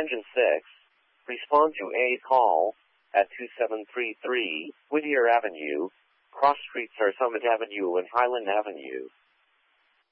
Engine 6, respond to a call at 2733 Whittier Avenue. Cross streets are Summit Avenue and Highland Avenue.